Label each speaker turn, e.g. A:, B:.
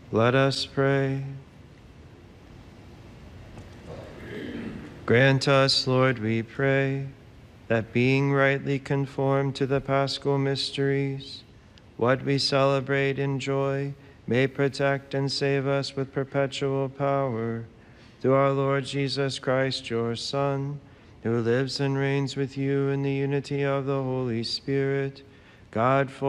A: Let us pray. Grant us, Lord, we pray, that being rightly conformed to the Paschal mysteries, what we celebrate in joy may protect and save us with perpetual power. Through our Lord Jesus Christ, your Son, who lives and reigns with you in the unity of the Holy Spirit, God,